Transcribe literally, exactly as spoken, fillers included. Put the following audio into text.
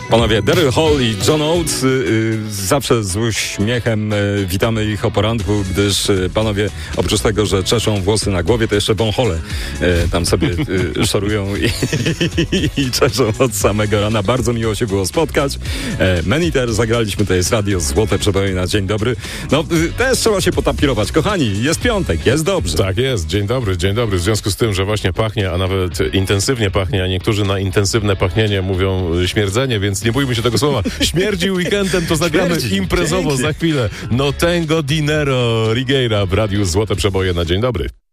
Panowie Daryl Hall i John Oates, y, y, zawsze z uśmiechem y, witamy ich o poranku, gdyż y, panowie oprócz tego, że czeszą włosy na głowie, to jeszcze wąchole y, tam sobie y, szorują i, i, i czeszą od samego rana. Bardzo miło się było spotkać. E, Maniter, zagraliśmy, to jest radio Złote Przeboje na dzień dobry. No, y, też trzeba się potapirować. Kochani, jest piątek, jest dobrze. Tak jest, dzień dobry, dzień dobry. W związku z tym, że właśnie pachnie, a nawet intensywnie pachnie, a niektórzy na intensywne pachnienie mówią śmierdzenie, więc nie bójmy się tego słowa. Śmierdzi weekendem, to zagramy Śmierdzi, imprezowo pięknie. za chwilę. No tengo dinero, Rigueira w radiu Złote Przeboje na dzień dobry.